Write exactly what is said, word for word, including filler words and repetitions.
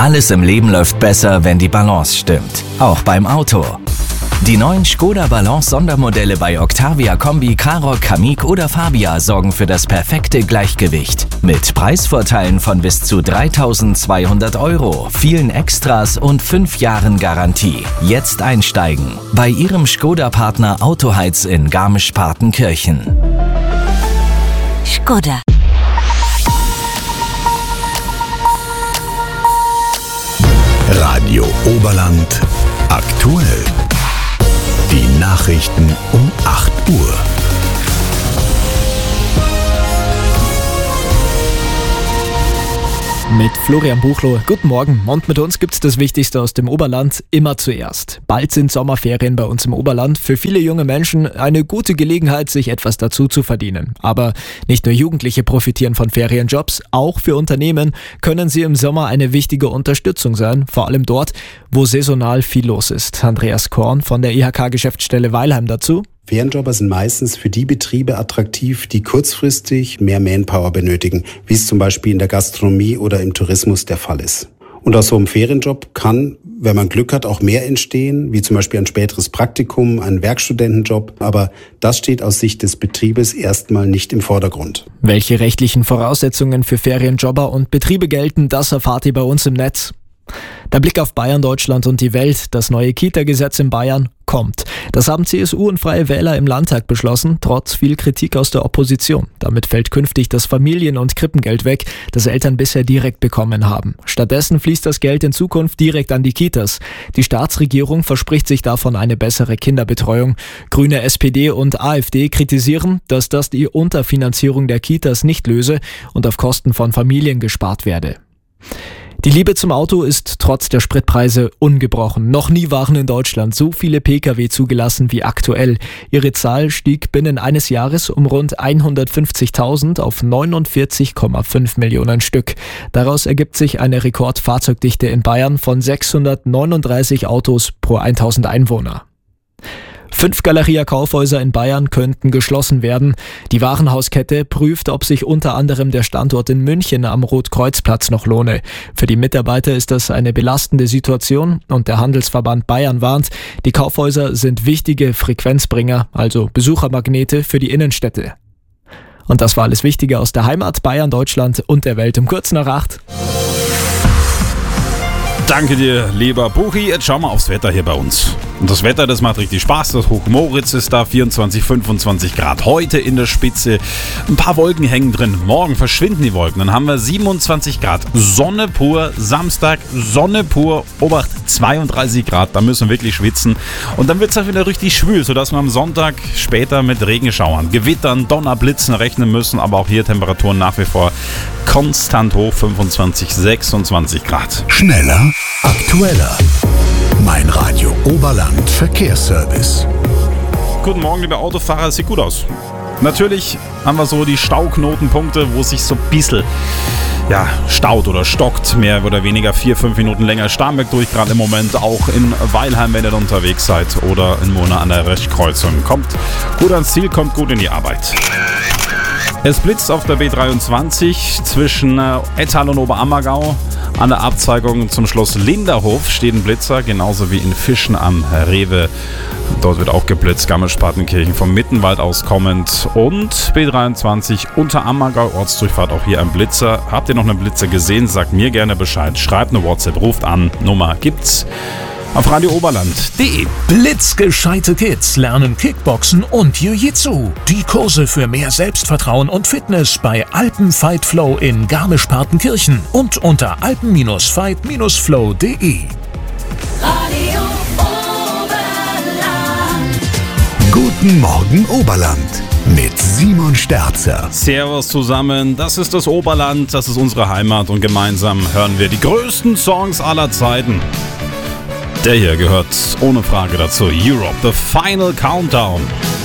Alles im Leben läuft besser, wenn die Balance stimmt. Auch beim Auto. Die neuen Škoda Balance Sondermodelle bei Octavia Kombi, Karoq, Kamiq oder Fabia sorgen für das perfekte Gleichgewicht. Mit Preisvorteilen von bis zu dreitausendzweihundert Euro, vielen Extras und fünf Jahren Garantie. Jetzt einsteigen bei Ihrem Škoda-Partner Autoheiz in Garmisch-Partenkirchen. Škoda. Radio Oberland aktuell. Die Nachrichten um acht Uhr. Mit Florian Buchloh. Guten Morgen. Und mit uns gibt's das Wichtigste aus dem Oberland immer zuerst. Bald sind Sommerferien bei uns im Oberland. Für viele junge Menschen eine gute Gelegenheit, sich etwas dazu zu verdienen. Aber nicht nur Jugendliche profitieren von Ferienjobs, auch für Unternehmen können sie im Sommer eine wichtige Unterstützung sein. Vor allem dort, wo saisonal viel los ist. Andreas Korn von der I H K-Geschäftsstelle Weilheim dazu. Ferienjobber sind meistens für die Betriebe attraktiv, die kurzfristig mehr Manpower benötigen, wie es zum Beispiel in der Gastronomie oder im Tourismus der Fall ist. Und aus so einem Ferienjob kann, wenn man Glück hat, auch mehr entstehen, wie zum Beispiel ein späteres Praktikum, ein Werkstudentenjob. Aber das steht aus Sicht des Betriebes erstmal nicht im Vordergrund. Welche rechtlichen Voraussetzungen für Ferienjobber und Betriebe gelten, das erfahrt ihr bei uns im Netz. Der Blick auf Bayern, Deutschland und die Welt. Das neue Kita-Gesetz in Bayern kommt. Das haben C S U und Freie Wähler im Landtag beschlossen, trotz viel Kritik aus der Opposition. Damit fällt künftig das Familien- und Krippengeld weg, das Eltern bisher direkt bekommen haben. Stattdessen fließt das Geld in Zukunft direkt an die Kitas. Die Staatsregierung verspricht sich davon eine bessere Kinderbetreuung. Grüne, S P D und AfD kritisieren, dass das die Unterfinanzierung der Kitas nicht löse und auf Kosten von Familien gespart werde. Die Liebe zum Auto ist trotz der Spritpreise ungebrochen. Noch nie waren in Deutschland so viele Pkw zugelassen wie aktuell. Ihre Zahl stieg binnen eines Jahres um rund hundertfünfzigtausend auf neunundvierzig Komma fünf Millionen Stück. Daraus ergibt sich eine Rekordfahrzeugdichte in Bayern von sechshundertneununddreißig Autos pro tausend Einwohner. Fünf Galeria-Kaufhäuser in Bayern könnten geschlossen werden. Die Warenhauskette prüft, ob sich unter anderem der Standort in München am Rotkreuzplatz noch lohne. Für die Mitarbeiter ist das eine belastende Situation und der Handelsverband Bayern warnt, die Kaufhäuser sind wichtige Frequenzbringer, also Besuchermagnete für die Innenstädte. Und das war alles Wichtige aus der Heimat, Bayern, Deutschland und der Welt um kurz nach acht. Danke dir, lieber Buchi. Jetzt schauen wir aufs Wetter hier bei uns. Und das Wetter, das macht richtig Spaß. Das Hochmoritz ist da, vierundzwanzig, fünfundzwanzig Grad. Heute in der Spitze ein paar Wolken hängen drin. Morgen verschwinden die Wolken. Dann haben wir siebenundzwanzig Grad. Sonne pur. Samstag Sonne pur. Obacht, zweiunddreißig Grad. Da müssen wir wirklich schwitzen. Und dann wird es auch wieder richtig schwül, sodass wir am Sonntag später mit Regenschauern, Gewittern, Donner, Blitzen rechnen müssen. Aber auch hier Temperaturen nach wie vor konstant hoch. fünfundzwanzig, sechsundzwanzig Grad. Schneller, aktueller. Mein Radio Oberland Verkehrsservice. Guten Morgen, liebe Autofahrer, sieht gut aus. Natürlich haben wir so die Stauknotenpunkte, wo sich so ein bisschen ja, staut oder stockt, mehr oder weniger vier, fünf Minuten länger. Starnberg durch, gerade im Moment auch in Weilheim, wenn ihr unterwegs seid, oder in Mona an der Rechtkreuzung. Kommt gut ans Ziel, kommt gut in die Arbeit. Es blitzt auf der B dreiundzwanzig zwischen Ettal und Oberammergau. An der Abzweigung zum Schloss Linderhof steht ein Blitzer, genauso wie in Fischen am Rewe. Dort wird auch geblitzt, Garmisch-Partenkirchen vom Mittenwald aus kommend. Und B dreiundzwanzig Unterammergau, Ortsdurchfahrt, auch hier ein Blitzer. Habt ihr noch einen Blitzer gesehen? Sagt mir gerne Bescheid. Schreibt eine WhatsApp, ruft an. Nummer gibt's auf radio oberland punkt de. Blitzgescheite Kids lernen Kickboxen und Jiu-Jitsu. Die Kurse für mehr Selbstvertrauen und Fitness bei Alpen Fight Flow in Garmisch-Partenkirchen und unter alpen Fight Flow punkt de. Radio Oberland. Guten Morgen Oberland mit Simon Sterzer. Servus zusammen, das ist das Oberland, das ist unsere Heimat und gemeinsam hören wir die größten Songs aller Zeiten. Der hier gehört ohne Frage dazu. Europe, The Final Countdown.